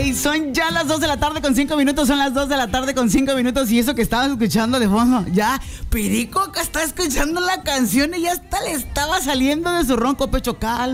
Ey, son ya las 2 de la tarde con 5 minutos, son las 2 de la tarde con 5 minutos y eso que estabas escuchando de fondo, ya, Perico acá está escuchando la canción y ya hasta le estaba saliendo de su ronco pecho. Calma.